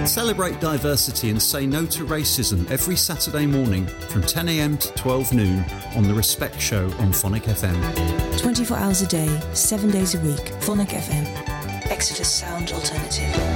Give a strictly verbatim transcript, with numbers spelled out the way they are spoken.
Celebrate diversity and say no to racism every Saturday morning from ten a.m. to twelve noon on The Respect Show on Phonic F M. twenty-four hours a day, seven days a week. Phonic F M. Exeter's sound alternative.